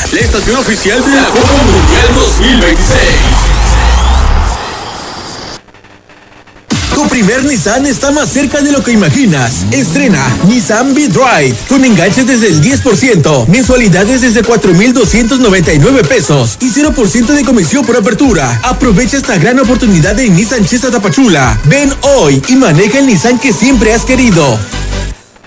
la estación oficial de la Copa Mundial 2026. Tu primer Nissan está más cerca de lo que imaginas. Estrena Nissan V-Ride con enganches desde el 10%, mensualidades desde 4,299 pesos y 0% de comisión por apertura. Aprovecha esta gran oportunidad en Nissan Chesa Tapachula. Ven hoy y maneja el Nissan que siempre has querido.